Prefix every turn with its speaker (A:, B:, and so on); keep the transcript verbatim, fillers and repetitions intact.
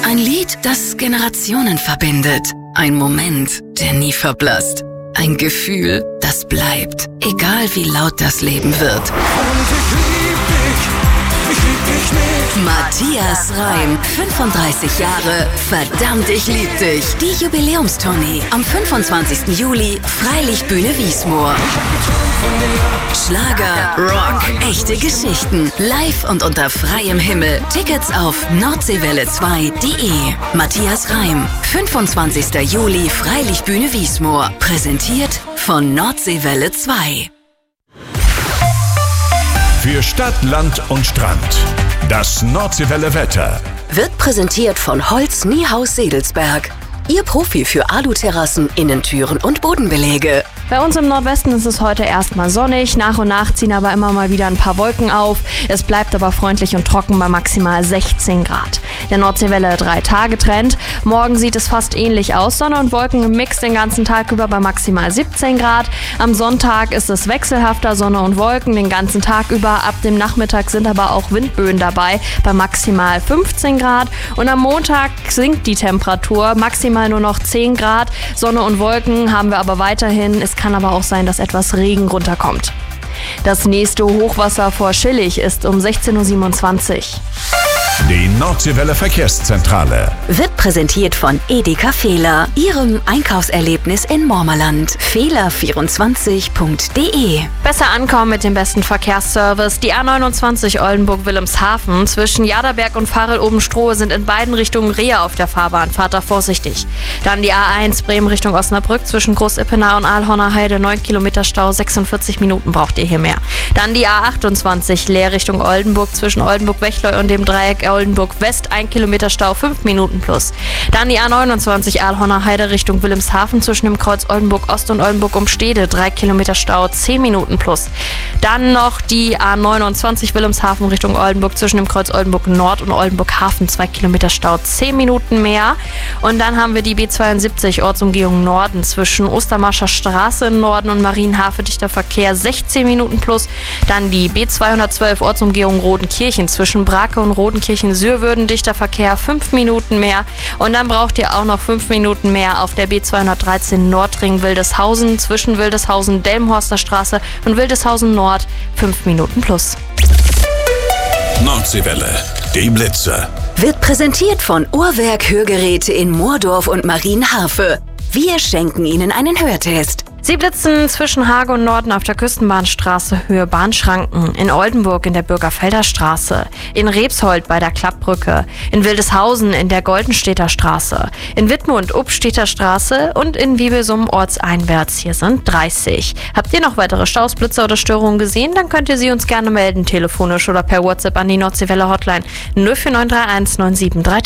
A: Ein Lied, das Generationen verbindet. Ein Moment, der nie verblasst. Ein Gefühl, das bleibt, egal wie laut das Leben wird.
B: Und ich lieb dich, ich lieb dich nicht.
A: Matthias Reim, fünfunddreißig Jahre, verdammt, ich lieb dich. Die Jubiläumstournee am fünfundzwanzigsten Juli, Freilichtbühne Wiesmoor. Schlager, Rock, echte Geschichten, live und unter freiem Himmel. Tickets auf nordseewelle zwei punkt de. Matthias Reim, fünfundzwanzigsten Juli, Freilichtbühne Wiesmoor. Präsentiert von Nordseewelle zwei.
C: Für Stadt, Land und Strand. Das Nordseewelle Wetter
A: Wird präsentiert von Holz Niehaus Sedelsberg. Ihr Profi für Aluterrassen, Innentüren und Bodenbeläge.
D: Bei uns im Nordwesten ist es heute erstmal sonnig, nach und nach ziehen aber immer mal wieder ein paar Wolken auf. Es bleibt aber freundlich und trocken bei maximal sechzehn Grad. Der Nordseewelle drei Tage Trend. Morgen sieht es fast ähnlich aus. Sonne und Wolken im Mix den ganzen Tag über bei maximal siebzehn Grad. Am Sonntag ist es wechselhafter, Sonne und Wolken den ganzen Tag über. Ab dem Nachmittag sind aber auch Windböen dabei bei maximal fünfzehn Grad. Und am Montag sinkt die Temperatur, maximal nur noch zehn Grad. Sonne und Wolken haben wir aber weiterhin. Es kann aber auch sein, dass etwas Regen runterkommt. Das nächste Hochwasser vor Schillig ist um sechzehn Uhr siebenundzwanzig.
C: Die Nordseewelle Verkehrszentrale
A: Wird präsentiert von Edeka Fehler, Ihrem Einkaufserlebnis in Mormerland. Fehler vierundzwanzig punkt de.
D: Besser ankommen mit dem besten Verkehrsservice. Die A neunundzwanzig Oldenburg-Wilhelmshaven zwischen Jaderberg und Farel-Obenstrohe sind in beiden Richtungen Rehe auf der Fahrbahn. Fahrt da vorsichtig. Dann die A eins Bremen Richtung Osnabrück zwischen Groß-Ippenaar und Aalhorner Heide. neun Kilometer Stau, sechsundvierzig Minuten braucht ihr hier mehr. Dann die A achtundzwanzig Leer Richtung Oldenburg zwischen Oldenburg-Wechleu und dem Dreieck Oldenburg West, ein Kilometer Stau, fünf Minuten plus. Dann die A neunundzwanzig Aalhorner Heide Richtung Wilhelmshaven zwischen dem Kreuz Oldenburg Ost und Oldenburg Umstede, drei Kilometer Stau, zehn Minuten plus. Dann noch die A neunundzwanzig Wilhelmshaven Richtung Oldenburg zwischen dem Kreuz Oldenburg Nord und Oldenburg Hafen, zwei Kilometer Stau, zehn Minuten mehr. Und dann haben wir die B zweiundsiebzig Ortsumgehung Norden zwischen Ostermarscher Straße im Norden und Marienhafe, dichter Verkehr, sechzehn Minuten plus. Dann die B zweihundertzwölf Ortsumgehung Rodenkirchen zwischen Brake und Rodenkirchen Sürwürden, dichter Verkehr, fünf Minuten mehr. Und dann braucht ihr auch noch fünf Minuten mehr auf der B zweihundertdreizehn Nordring Wildeshausen zwischen Wildeshausen Delmenhorster Straße und Wildeshausen Nord, fünf Minuten plus.
C: Nordseewelle, die Blitze.
A: Wird präsentiert von Uhrwerk Hörgeräte in Moordorf und Marienhafe. Wir schenken Ihnen einen Hörtest.
D: Sie blitzen zwischen Hage und Norden auf der Küstenbahnstraße Höhe Bahnschranken, in Oldenburg in der Bürgerfelder Straße, in Rebshold bei der Klappbrücke, in Wildeshausen in der Goldenstädter Straße, in Wittmund Upstädter Straße und in Wiebelsum ortseinwärts. Hier sind dreißig. Habt ihr noch weitere Staus, Blitze oder Störungen gesehen? Dann könnt ihr sie uns gerne melden, telefonisch oder per WhatsApp an die Nordseewelle Hotline null vier neun drei eins neun sieben drei.